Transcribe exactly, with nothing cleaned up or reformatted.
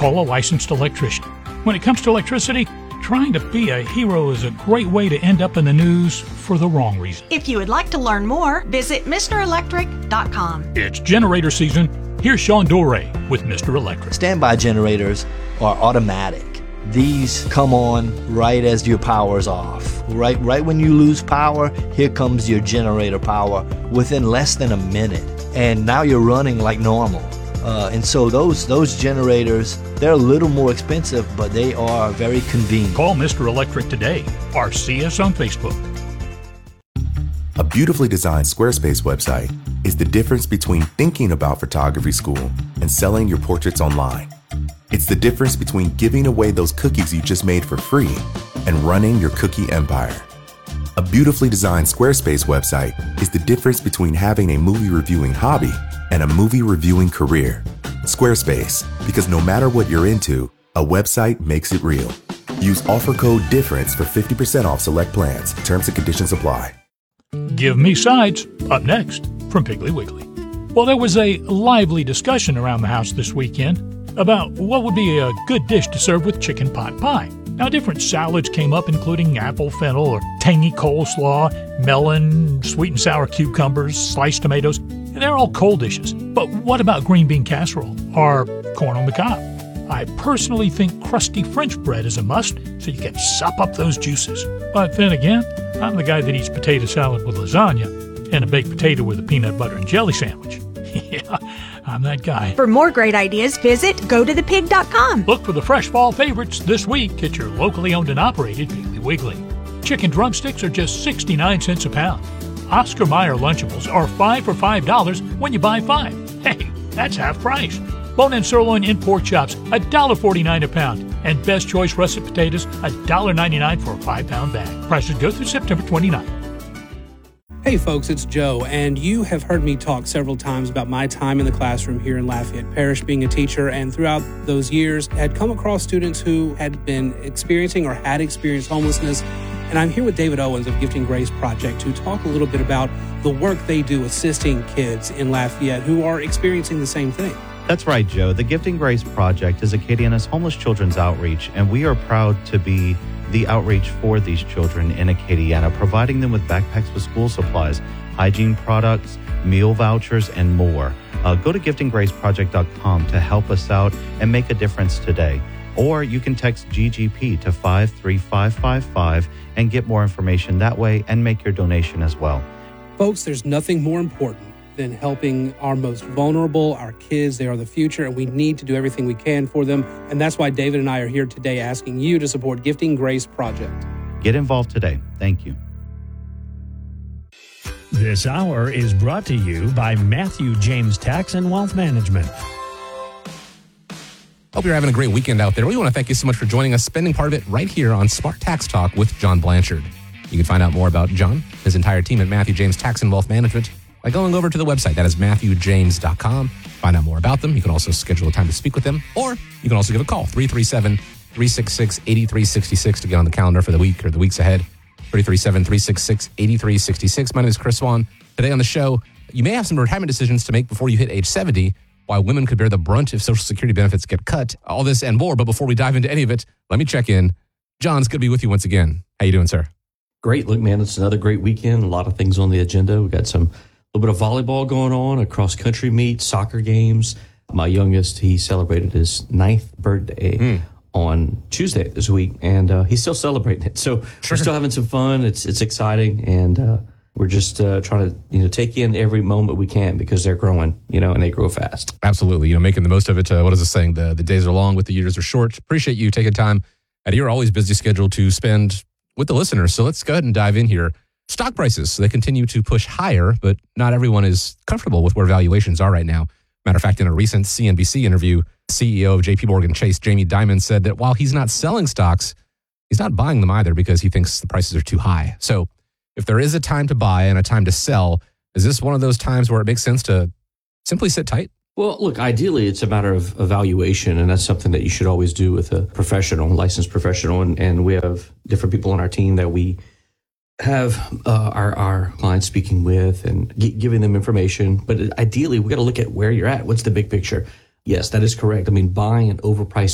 call a licensed electrician. When it comes to electricity, trying to be a hero is a great way to end up in the news for the wrong reason. If you would like to learn more, visit Mister Electric dot com. It's generator season. Here's Sean Dore with Mister Electric. Standby generators are automatic. These come on right as your power's off. Right, right when you lose power, here comes your generator power within less than a minute. And now you're running like normal. Uh, and so those those generators, they're a little more expensive, but they are very convenient. Call Mister Electric today or see us on Facebook. A beautifully designed Squarespace website is the difference between thinking about photography school and selling your portraits online. It's the difference between giving away those cookies you just made for free and running your cookie empire. A beautifully designed Squarespace website is the difference between having a movie reviewing hobby and a movie reviewing career. Squarespace, because no matter what you're into, a website makes it real. Use offer code DIFFERENCE for fifty percent off select plans. Terms and conditions apply. Give me sides, up next from Piggly Wiggly. Well, there was a lively discussion around the house this weekend about what would be a good dish to serve with chicken pot pie. Now, different salads came up, including apple fennel or tangy coleslaw, melon, sweet and sour cucumbers, sliced tomatoes. They're all cold dishes. But what about green bean casserole or corn on the cob? I personally think crusty French bread is a must, so you can sop up those juices. But then again, I'm the guy that eats potato salad with lasagna and a baked potato with a peanut butter and jelly sandwich. Yeah, I'm that guy. For more great ideas, visit go to the pig dot com. Look for the fresh fall favorites this week at your locally owned and operated Piggly Wiggly. Chicken drumsticks are just sixty-nine cents a pound. Oscar Mayer Lunchables are five for five dollars when you buy five. Hey, that's half price. Bone-in sirloin and pork chops, one dollar forty-nine a pound. And Best Choice russet potatoes, one dollar ninety-nine for a five-pound bag. Prices go through September twenty-ninth. Hey folks, it's Joe, and you have heard me talk several times about my time in the classroom here in Lafayette Parish being a teacher, and throughout those years had come across students who had been experiencing or had experienced homelessness. And I'm here with David Owens of Gifting Grace Project to talk a little bit about the work they do assisting kids in Lafayette who are experiencing the same thing. That's right, Joe. The Gifting Grace Project is Acadiana's homeless children's outreach, and we are proud to be the outreach for these children in Acadiana, providing them with backpacks with school supplies, hygiene products, meal vouchers, and more. Uh, go to gifting grace project dot com to help us out and make a difference today. Or you can text G G P to five three five five five and get more information that way and make your donation as well. Folks, there's nothing more important than helping our most vulnerable, our kids. They are the future, and we need to do everything we can for them. And that's why David and I are here today asking you to support Gifting Grace Project. Get involved today. Thank you. This hour is brought to you by Matthew James Tax and Wealth Management. Hope you're having a great weekend out there. We want to thank you so much for joining us, spending part of it right here on Smart Tax Talk with John Blanchard. You can find out more about John, his entire team at Matthew James Tax and Wealth Management, by going over to the website. That is matthew james dot com. Find out more about them. You can also schedule a time to speak with them, or you can also give a call, three three seven, three six six, eight three six six to get on the calendar for the week or the weeks ahead. three three seven, three six six, eight three six six. My name is Chris Swan. Today on the show, you may have some retirement decisions to make before you hit age seventy, why women could bear the brunt if Social Security benefits get cut, all this and more. But before we dive into any of it, let me check in. John's good to be with you once again. How you doing, sir? Great. Look, man, it's another great weekend. A lot of things on the agenda. We got some a little bit of volleyball going on, a cross-country meet, soccer games. My youngest, he celebrated his ninth birthday mm. on Tuesday this week, and uh, he's still celebrating it. So sure. We're still having some fun. It's it's exciting, and uh, we're just uh, trying to you know take in every moment we can because they're growing, you know, and they grow fast. Absolutely, you know, making the most of it. Uh, what is the saying? The the days are long, but the years are short. Appreciate you taking time out of your always busy schedule to spend with the listeners. So let's go ahead and dive in here. Stock prices, they continue to push higher, but not everyone is comfortable with where valuations are right now. Matter of fact, in a recent C N B C interview, C E O of J P Morgan Chase, Jamie Dimon, said that while he's not selling stocks, he's not buying them either because he thinks the prices are too high. So if there is a time to buy and a time to sell, is this one of those times where it makes sense to simply sit tight? Well, look, ideally, it's a matter of evaluation, and that's something that you should always do with a professional, licensed professional. And, and we have different people on our team that we have uh, our, our clients speaking with and g- giving them information. But ideally, we got to look at where you're at. What's the big picture? Yes, that is correct. I mean, buying an overpriced